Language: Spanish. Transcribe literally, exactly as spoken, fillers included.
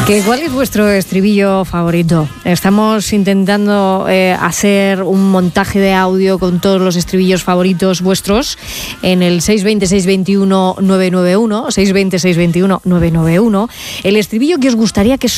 ¿Qué, ¿Cuál es vuestro estribillo favorito? Estamos intentando eh, hacer un montaje de audio con todos los estribillos favoritos vuestros en el seis dos cero, seis dos uno, nueve nueve uno, seis dos cero, seis dos uno, nueve nueve uno. El estribillo que os gustaría que